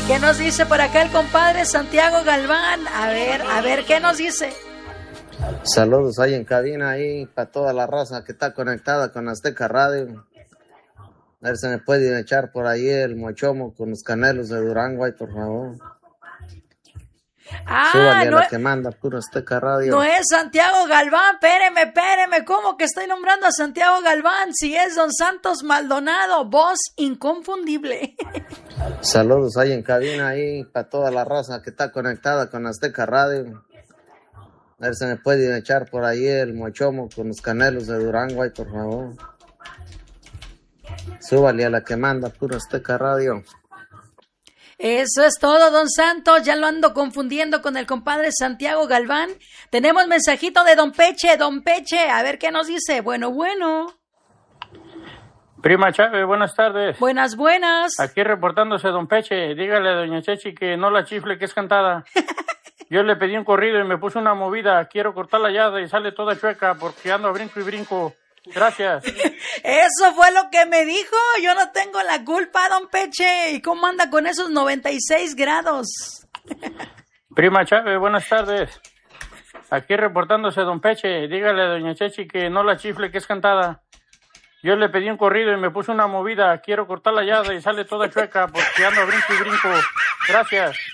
¿Qué nos dice por acá el compadre Santiago Galván? A ver, ¿qué nos dice? Saludos ahí en cabina, ahí para toda la raza que está conectada con Azteca Radio. A ver si me pueden echar por ahí el mochomo con los canelos de Durango, ahí por favor. Súbale a la que manda puro Azteca Radio. No es Santiago Galván, espéreme, ¿cómo que estoy nombrando a Santiago Galván? Si es Don Santos Maldonado, voz inconfundible. Saludos ahí en cabina, ahí para toda la raza que está conectada con Azteca Radio. A ver si me pueden echar por ahí el mochomo con los canelos de Durango, ahí por favor. Súbale a la que manda puro Azteca Radio. Eso es todo, Don Santos. Ya lo ando confundiendo con el compadre Santiago Galván. Tenemos mensajito de Don Peche. Don Peche, a ver qué nos dice. Bueno. Prima Chávez, buenas tardes. Buenas. Aquí reportándose Don Peche. Dígale a Doña Chechi que no la chifle, que es cantada. Yo le pedí un corrido y me puso una movida. Quiero cortar la llave y sale toda chueca porque ando a brinco y brinco. Gracias. Eso fue lo que me dijo. Yo no tengo la culpa, Don Peche. ¿Y cómo anda con esos 96 grados? Prima Chávez, buenas tardes. Aquí reportándose Don Peche. Dígale a Doña Chechi que no la chifle, que es cantada. Yo le pedí un corrido y me puso una movida. Quiero cortar la llave y sale toda chueca porque ando a brinco y brinco. Gracias.